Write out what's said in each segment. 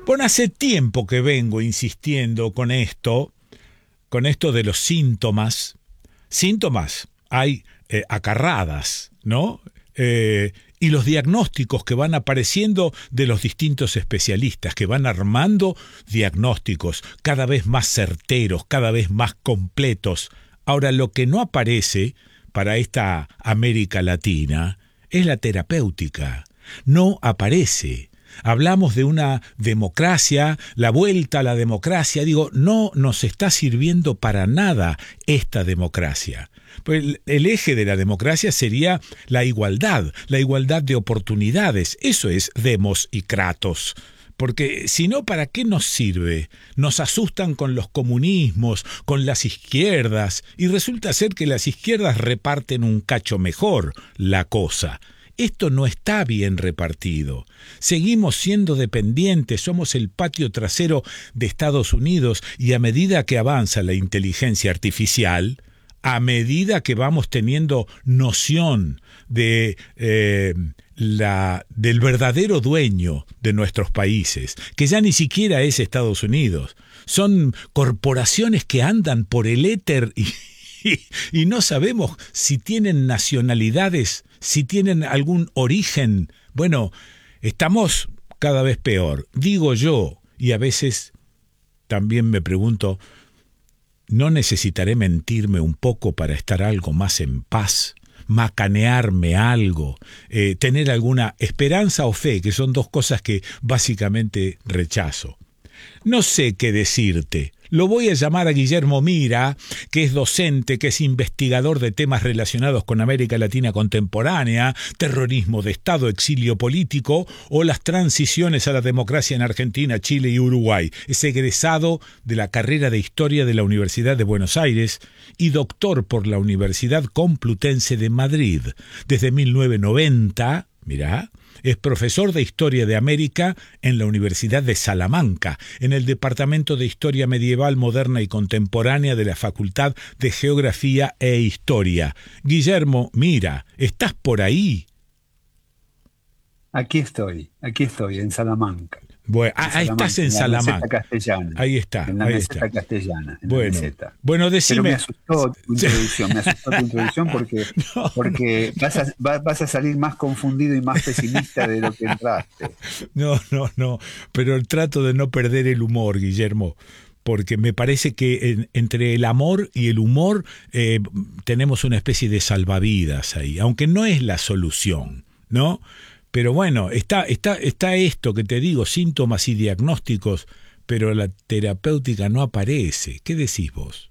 Bueno, hace tiempo que vengo insistiendo con esto de los síntomas. Síntomas hay a carradas, ¿no? Y los diagnósticos que van apareciendo de los distintos especialistas, que van armando diagnósticos cada vez más certeros, cada vez más completos. Ahora, lo que no aparece para esta América Latina es la terapéutica. No aparece. Hablamos de una democracia, la vuelta a la democracia. Digo, no nos está sirviendo para nada esta democracia. Pues el eje de la democracia sería la igualdad de oportunidades. Eso es demos y kratos. Porque si no, ¿para qué nos sirve? Nos asustan con los comunismos, con las izquierdas, y resulta ser que las izquierdas reparten un cacho mejor la cosa. Esto no está bien repartido. Seguimos siendo dependientes, somos el patio trasero de Estados Unidos, y a medida que avanza la inteligencia artificial, a medida que vamos teniendo noción de del verdadero dueño de nuestros países, que ya ni siquiera es Estados Unidos, son corporaciones que andan por el éter y no sabemos si tienen nacionalidades, si tienen algún origen. Bueno, estamos cada vez peor, digo yo, y a veces también me pregunto, ¿no necesitaré mentirme un poco para estar algo más en paz? Macanearme algo, tener alguna esperanza o fe, que son dos cosas que básicamente rechazo. No sé qué decirte. Lo voy a llamar a Guillermo Mira, que es docente, que es investigador de temas relacionados con América Latina contemporánea, terrorismo de Estado, exilio político o las transiciones a la democracia en Argentina, Chile y Uruguay. Es egresado de la carrera de Historia de la Universidad de Buenos Aires y doctor por la Universidad Complutense de Madrid. Desde 1990, mirá, es profesor de Historia de América en la Universidad de Salamanca, en el Departamento de Historia Medieval, Moderna y Contemporánea de la Facultad de Geografía e Historia. Guillermo, mira, ¿estás por ahí? Aquí estoy, en Salamanca. Bueno, estás en Salamanca. En la meseta castellana. Ahí está. En la meseta castellana. En bueno, la meseta. Bueno, decime. Pero me asustó tu introducción, porque vas a salir más confundido y más pesimista de lo que entraste. No, pero trato de no perder el humor, Guillermo, porque me parece que entre el amor y el humor tenemos una especie de salvavidas ahí, aunque no es la solución, ¿no? Pero bueno, está esto que te digo, síntomas y diagnósticos, pero la terapéutica no aparece. ¿Qué decís vos?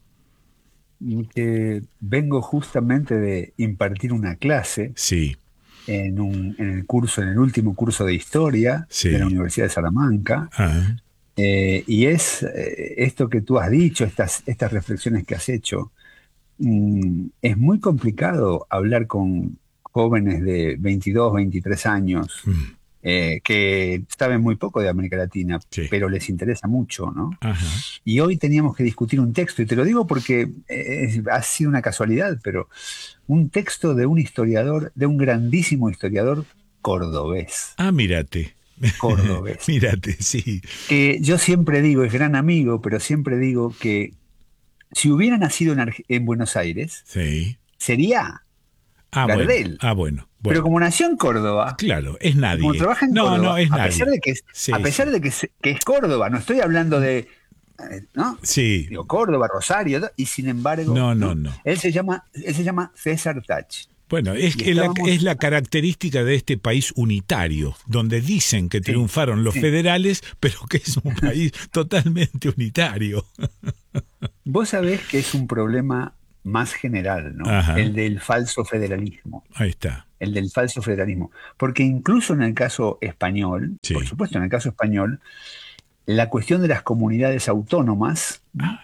Vengo justamente de impartir una clase sí. en el último curso de Historia de la Universidad de Salamanca. Y es esto que tú has dicho, estas reflexiones que has hecho. Es muy complicado hablar con jóvenes de 22, 23 años que saben muy poco de América Latina, pero les interesa mucho, ¿no? Ajá. Y hoy teníamos que discutir un texto, y te lo digo porque ha sido una casualidad, pero un texto de un historiador, de un grandísimo historiador cordobés. Mírate. Cordobés. Mírate, sí. Que yo siempre digo, es gran amigo, pero siempre digo que si hubiera nacido en Buenos Aires, sería Gardel. Bueno. Pero como nació en Córdoba, claro, es nadie. Como trabaja en Córdoba, no es nadie. A pesar de que es Córdoba, no estoy hablando de, ¿no? Sí. Digo, Córdoba, Rosario, y sin embargo, no. Él se llama César Tach. Bueno, es la característica de este país unitario, donde dicen que triunfaron los federales, pero que es un país totalmente unitario. Vos sabés que es un problema más general, ¿no? Ajá. El del falso federalismo. Ahí está. El del falso federalismo. Porque incluso en el caso español, por supuesto, en el caso español, la cuestión de las comunidades autónomas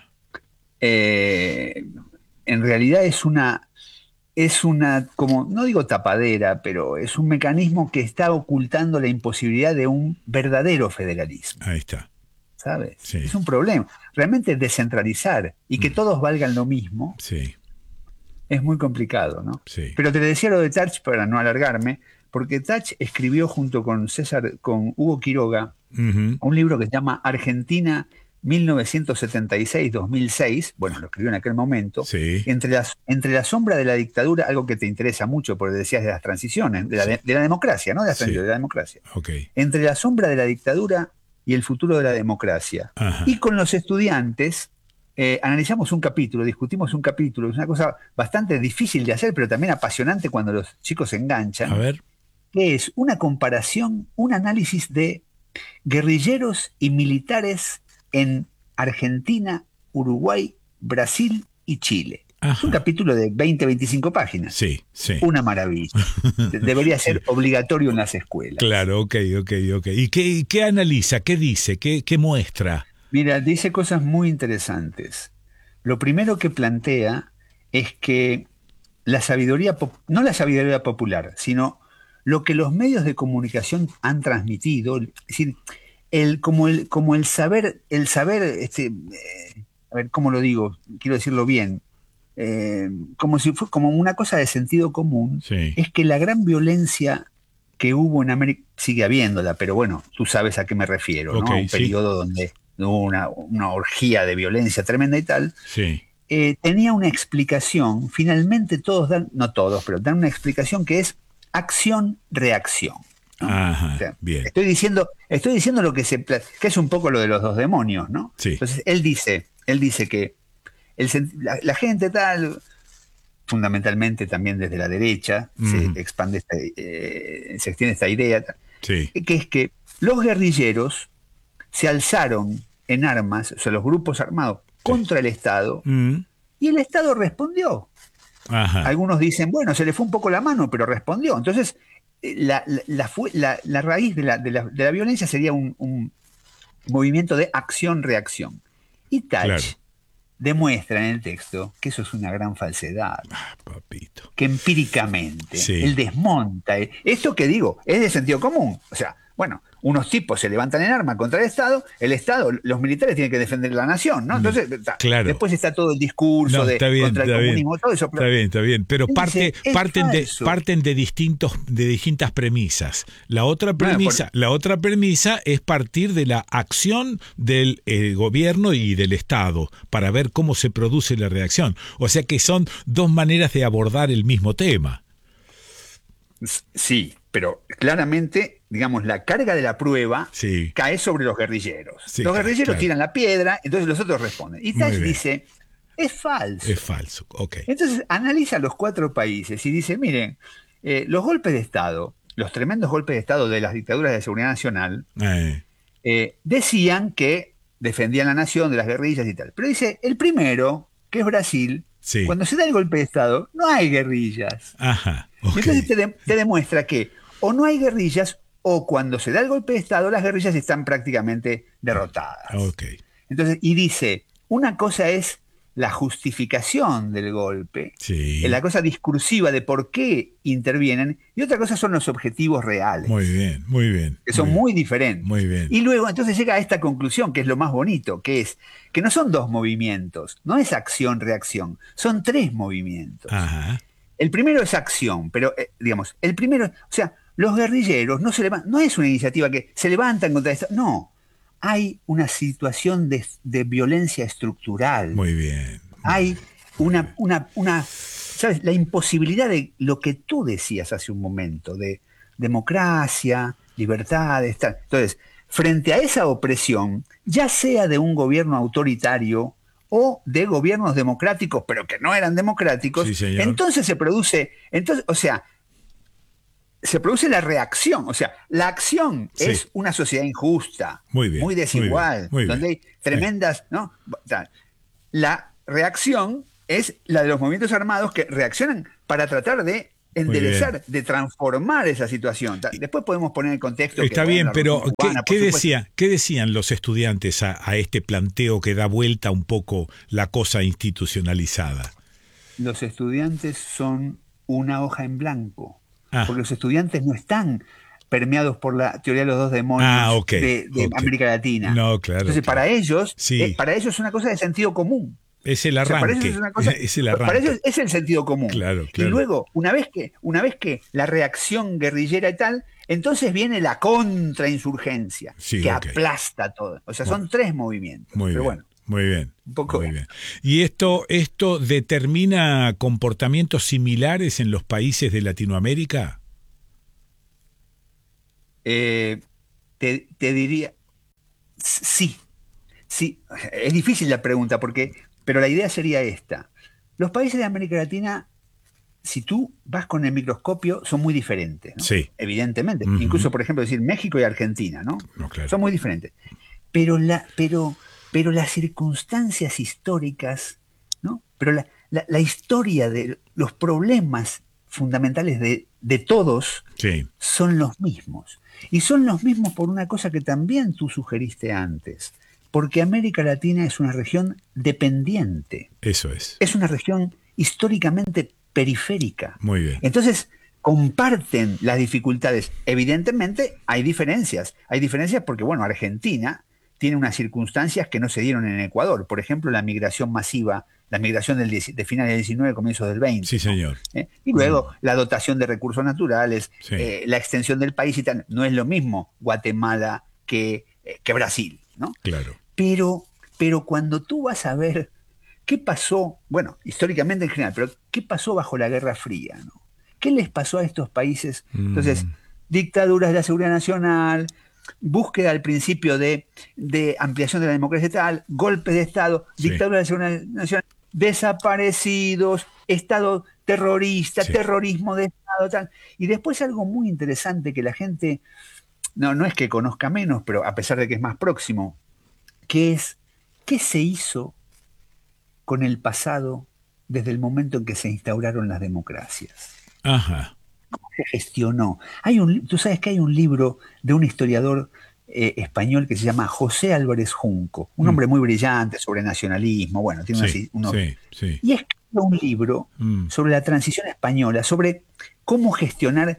en realidad es una, como, no digo tapadera, pero es un mecanismo que está ocultando la imposibilidad de un verdadero federalismo. Ahí está. ¿Sabes? Sí. Es un problema. Realmente descentralizar y que todos valgan lo mismo es muy complicado, ¿no? Sí. Pero te decía lo de Tach para no alargarme, porque Tach escribió junto con Hugo Quiroga un libro que se llama Argentina 1976-2006, bueno, lo escribió en aquel momento, entre la sombra de la dictadura, algo que te interesa mucho, porque decías de las transiciones, de la democracia, ¿no? De la democracia. Entre la sombra de la dictadura y el futuro de la democracia. Y con los estudiantes analizamos un capítulo, discutimos un capítulo, es una cosa bastante difícil de hacer, pero también apasionante cuando los chicos se enganchan, que es una comparación, un análisis de guerrilleros y militares en Argentina, Uruguay, Brasil y Chile. Es un capítulo de 20-25 páginas. Sí. Una maravilla. Debería ser obligatorio en las escuelas. Claro, ok. ¿Y qué analiza? ¿Qué dice? ¿Qué muestra? Mira, dice cosas muy interesantes. Lo primero que plantea es que la sabiduría, no la sabiduría popular, sino lo que los medios de comunicación han transmitido, es decir, como el saber, a ver, ¿cómo lo digo? Quiero decirlo bien. Como si fue como una cosa de sentido común, es que la gran violencia que hubo en América, sigue habiéndola, pero bueno, tú sabes a qué me refiero, ¿no? Un periodo donde hubo una orgía de violencia tremenda y tal, tenía una explicación, finalmente todos dan, no todos, pero dan una explicación que es acción-reacción. ¿no? Ajá, o sea, bien. Estoy diciendo lo que es un poco lo de los dos demonios, ¿no? Entonces él dice que la gente tal, fundamentalmente también desde la derecha, se extiende esta idea, que es que los guerrilleros se alzaron en armas, o sea, los grupos armados contra el Estado, y el Estado respondió. Algunos dicen, bueno, se le fue un poco la mano, pero respondió. Entonces, la raíz de la violencia sería un movimiento de acción-reacción. Y Tach demuestra en el texto que eso es una gran falsedad. Papito. Que empíricamente él desmonta. Esto que digo es de sentido común. O sea, bueno, unos tipos se levantan en arma contra el Estado, los militares tienen que defender la nación, ¿no? Entonces, después está todo el discurso contra el comunismo, todo eso. Está bien, pero parten de distintas premisas. La otra premisa es partir de la acción del gobierno y del Estado para ver cómo se produce la reacción. O sea que son dos maneras de abordar el mismo tema. Sí, pero claramente, digamos, la carga de la prueba cae sobre los guerrilleros. Los guerrilleros tiran la piedra, entonces los otros responden. Y Tach dice, es falso. Es falso, ok. Entonces analiza los 4 países y dice, miren, los golpes de Estado, los tremendos golpes de Estado de las dictaduras de seguridad nacional, decían que defendían la nación de las guerrillas y tal. Pero dice, el primero, que es Brasil, cuando se da el golpe de Estado, no hay guerrillas. Entonces te demuestra que o no hay guerrillas o cuando se da el golpe de Estado las guerrillas están prácticamente derrotadas. Entonces, y dice, una cosa es la justificación del golpe, la cosa discursiva de por qué intervienen, y otra cosa son los objetivos reales. Muy bien. Que son muy diferentes. Muy bien. Y luego entonces llega a esta conclusión, que es lo más bonito, que es que no son 2 movimientos, no es acción-reacción, son 3 movimientos. El primero es acción, pero digamos, el primero, o sea, los guerrilleros no es una iniciativa que se levantan contra esto, no. Hay una situación de violencia estructural. Muy bien. Hay una ¿sabes? La imposibilidad de lo que tú decías hace un momento, de democracia, libertades, tal. Entonces, frente a esa opresión, ya sea de un gobierno autoritario o de gobiernos democráticos, pero que no eran democráticos, entonces se produce la reacción. O sea, la acción es una sociedad injusta, muy desigual, donde hay tremendas, ¿no? La reacción es la de los movimientos armados que reaccionan para tratar de enderezar, de transformar esa situación. Después podemos poner el contexto. Está bien, pero ¿qué decían los estudiantes a este planteo que da vuelta un poco la cosa institucionalizada? Los estudiantes son una hoja en blanco, porque los estudiantes no están permeados por la teoría de los 2 demonios de América Latina. No, claro. Entonces, para ellos es una cosa de sentido común. Es el arranque. Para ellos es el sentido común. Claro. Y luego, una vez que la reacción guerrillera y tal, Entonces viene la contrainsurgencia, que aplasta todo. O sea, son 3 movimientos. Muy pero bien. bueno. Muy bien. Un poco. Muy bien. ¿Y esto determina comportamientos similares en los países de Latinoamérica? Te diría, sí. Es difícil la pregunta, pero la idea sería esta. Los países de América Latina, si tú vas con el microscopio, son muy diferentes, ¿no? Sí. Evidentemente. Incluso, por ejemplo, decir México y Argentina, ¿no? Claro. Son muy diferentes. Pero las circunstancias históricas, ¿no? Pero la historia de los problemas fundamentales de todos son los mismos. Y son los mismos por una cosa que también tú sugeriste antes. Porque América Latina es una región dependiente. Eso es. Es una región históricamente periférica. Muy bien. Entonces, comparten las dificultades. Evidentemente, hay diferencias. Hay diferencias porque, bueno, Argentina tiene unas circunstancias que no se dieron en Ecuador. Por ejemplo, la migración masiva, la migración de finales del 19, comienzos del 20. Sí, señor. Y luego la dotación de recursos naturales, la extensión del país y tal. No es lo mismo Guatemala que Brasil, ¿no? Claro. Pero cuando tú vas a ver qué pasó, bueno, históricamente en general, pero qué pasó bajo la Guerra Fría, ¿no? ¿Qué les pasó a estos países? Entonces, dictaduras de la seguridad nacional, búsqueda al principio de ampliación de la democracia y tal, golpes de Estado, dictadura de la seguridad nacional, desaparecidos, Estado terrorista, terrorismo de Estado, tal. Y después algo muy interesante que la gente, no es que conozca menos, pero a pesar de que es más próximo, que es, ¿qué se hizo con el pasado desde el momento en que se instauraron las democracias? Ajá. ¿Cómo se gestionó? Tú sabes que hay un libro de un historiador español que se llama José Álvarez Junco, un hombre muy brillante sobre nacionalismo, bueno, tiene y escribió un libro sobre la transición española, sobre cómo gestionar,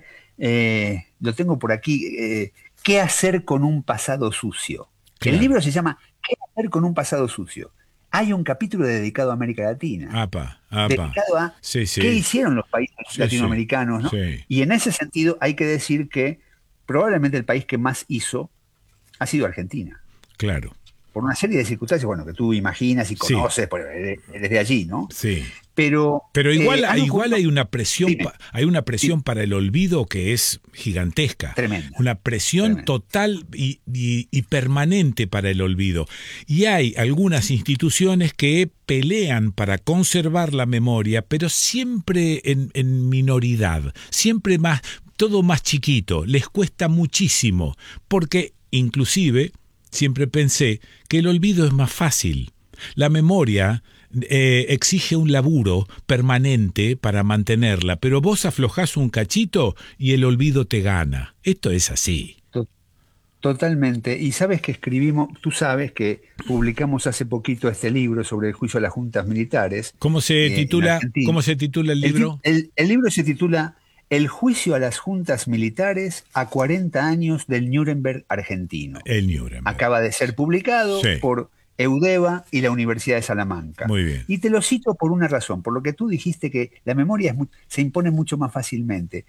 lo tengo por aquí, qué hacer con un pasado sucio. Claro. El libro se llama ¿Qué hacer con un pasado sucio? Hay un capítulo dedicado a América Latina. Dedicado a qué hicieron los países latinoamericanos, ¿no? Y en ese sentido hay que decir que probablemente el país que más hizo ha sido Argentina. Claro. Por una serie de circunstancias, bueno, que tú imaginas y conoces, eres de allí, ¿no? Sí. Pero igual hay una presión, hay una presión para el olvido que es gigantesca. Tremenda. Una presión total y permanente para el olvido. Y hay algunas instituciones que pelean para conservar la memoria, pero siempre en minoridad, siempre todo más chiquito, les cuesta muchísimo, porque inclusive siempre pensé que el olvido es más fácil. La memoria exige un laburo permanente para mantenerla, pero vos aflojás un cachito y el olvido te gana. Esto es así. Totalmente. Y sabes que tú sabes que publicamos hace poquito este libro sobre el juicio a las juntas militares. ¿Cómo se titula el libro? El libro se titula El juicio a las juntas militares a 40 años del Nuremberg argentino. El Nuremberg. Acaba de ser publicado por Eudeva y la Universidad de Salamanca. Muy bien. Y te lo cito por una razón, por lo que tú dijiste que la memoria se impone mucho más fácilmente.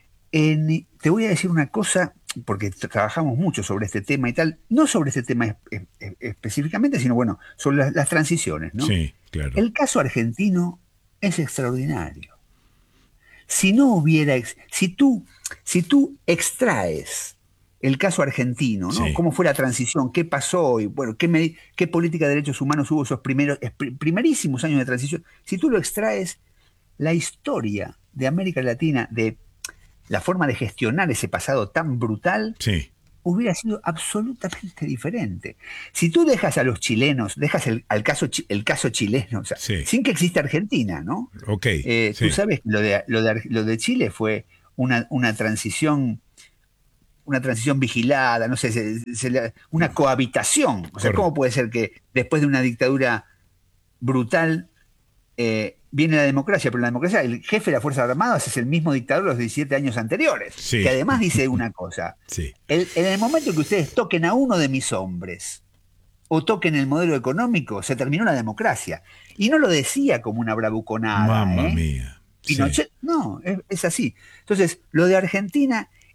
Te voy a decir una cosa, porque trabajamos mucho sobre este tema y tal, no sobre este tema específicamente, sino bueno, sobre las transiciones, ¿no? Sí, claro. El caso argentino es extraordinario. Si tú extraes el caso argentino, ¿no? Cómo fue la transición, qué pasó, y bueno, qué política de derechos humanos hubo esos primerísimos años de transición. Si tú lo extraes, la historia de América Latina, de la forma de gestionar ese pasado tan brutal, hubiera sido absolutamente diferente. Si tú dejas a los chilenos, dejas el caso chileno, o sea, sin que exista Argentina, ¿no? Tú sabes, lo de Chile fue una transición vigilada, no sé, una cohabitación. O sea, ¿cómo puede ser que después de una dictadura brutal viene la democracia? Pero la democracia, el jefe de las Fuerzas Armadas es el mismo dictador de los 17 años anteriores, que además dice una cosa. En el momento que ustedes toquen a uno de mis hombres o toquen el modelo económico, se terminó la democracia. Y no lo decía como una bravuconada. Mamma mía. Pinochet, no, es así. Entonces, lo de Argentina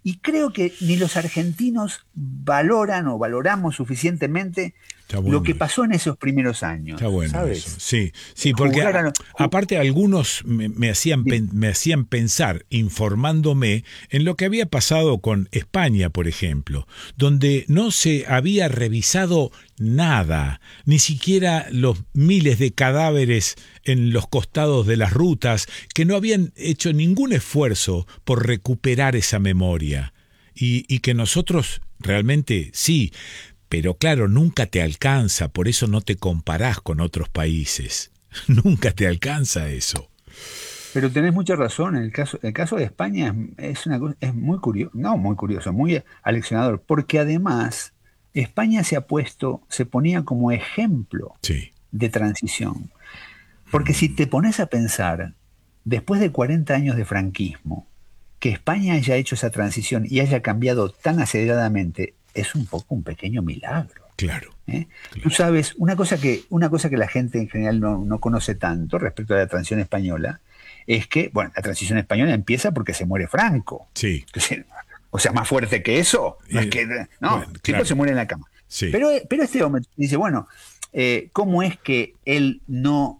Y creo que ni los argentinos valoran o valoramos suficientemente lo que pasó en esos primeros años. Está bueno, ¿sabes? eso. Sí, porque aparte algunos me hacían pensar, informándome, en lo que había pasado con España, por ejemplo, donde no se había revisado nada, ni siquiera los miles de cadáveres en los costados de las rutas, que no habían hecho ningún esfuerzo por recuperar esa memoria. Y que nosotros realmente sí, pero claro, nunca te alcanza, por eso no te comparás con otros países. Nunca te alcanza eso. Pero tenés mucha razón, el caso de España es muy curioso, muy aleccionador, porque además España se ponía como ejemplo de transición. Porque si te pones a pensar, después de 40 años de franquismo, que España haya hecho esa transición y haya cambiado tan aceleradamente, es un poco un pequeño milagro. Claro. Claro. Tú sabes, una cosa que la gente en general no conoce tanto respecto a la transición española, es que, bueno, la transición española empieza porque se muere Franco. Sí. O sea, más fuerte que eso, el tipo se muere en la cama. Sí. Pero este hombre dice, bueno, ¿cómo es que él no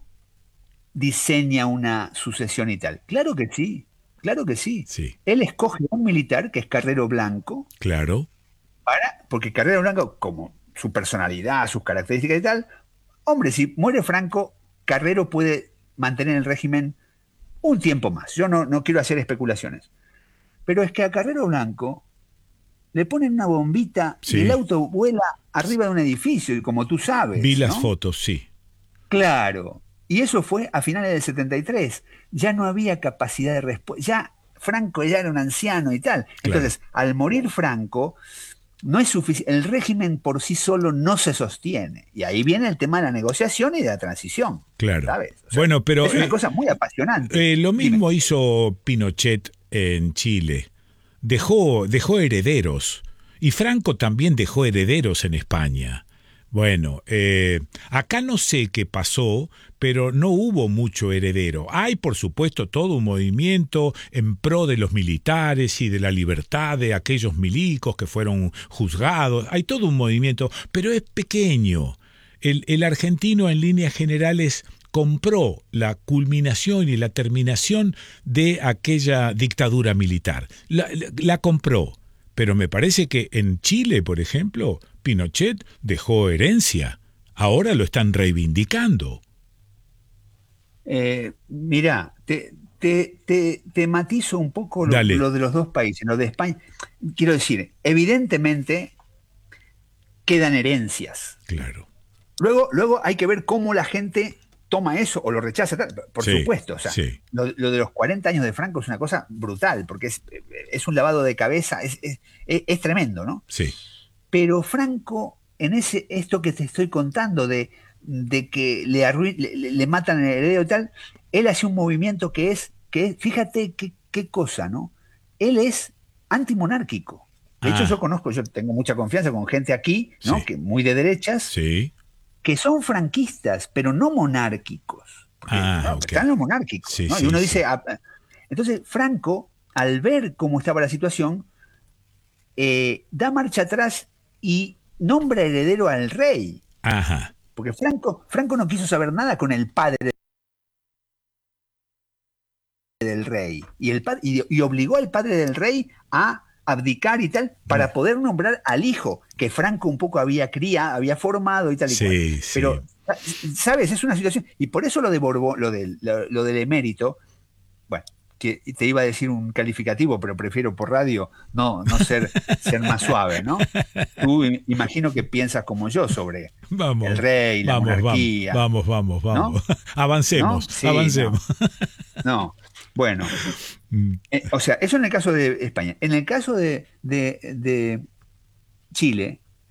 diseña una sucesión y tal? Claro que sí. Sí. Él escoge a un militar que es Carrero Blanco. Claro. Porque Carrero Blanco, como su personalidad, sus características y tal, hombre, si muere Franco, Carrero puede mantener el régimen un tiempo más. Yo no quiero hacer especulaciones. Pero es que a Carrero Blanco le ponen una bombita y el auto vuela arriba de un edificio, y como tú sabes. Vi las fotos, sí. Claro. Y eso fue a finales del 73. Ya no había capacidad de respuesta. Ya Franco ya era un anciano y tal. Claro. Entonces, al morir Franco, no es suficiente. El régimen por sí solo no se sostiene. Y ahí viene el tema de la negociación y de la transición. Claro. ¿Sabes? O sea, bueno, pero es una cosa muy apasionante. Lo mismo hizo Pinochet en Chile. Dejó herederos. Y Franco también dejó herederos en España. Bueno, acá no sé qué pasó, pero no hubo mucho heredero. Hay, por supuesto, todo un movimiento en pro de los militares y de la libertad de aquellos milicos que fueron juzgados. Hay todo un movimiento, pero es pequeño. El argentino, en líneas generales, compró la culminación y la terminación de aquella dictadura militar. La compró. Pero me parece que en Chile, por ejemplo, Pinochet dejó herencia. Ahora lo están reivindicando. Mirá, te matizo un poco lo de los dos países, lo de España. Quiero decir, evidentemente quedan herencias. Claro. Luego hay que ver cómo la gente toma eso o lo rechaza, por supuesto. O sea, lo de los 40 años de Franco es una cosa brutal, porque es un lavado de cabeza, es tremendo, ¿no? Sí. Pero Franco, en esto que te estoy contando de que le matan el heredero y tal, él hace un movimiento que es fíjate qué cosa, ¿no? Él es antimonárquico. De hecho, yo tengo mucha confianza con gente aquí, ¿no? Que muy de derechas, que son franquistas, pero no monárquicos. Porque, están los monárquicos, ¿no? Y uno dice, entonces Franco, al ver cómo estaba la situación, da marcha atrás y nombra heredero al rey. Ajá. Porque Franco no quiso saber nada con el padre del rey. Y obligó al padre del rey a abdicar y tal, para poder nombrar al hijo, que Franco un poco había formado y tal y cual. Pero, ¿sabes? Es una situación. Y por eso lo de Borbón, lo del emérito, bueno, que te iba a decir un calificativo, pero prefiero por radio no ser más suave, ¿no? Tú imagino que piensas como yo sobre el rey, la monarquía. Vamos. ¿No? Avancemos. No. Bueno, o sea, eso en el caso de España. En el caso de Chile,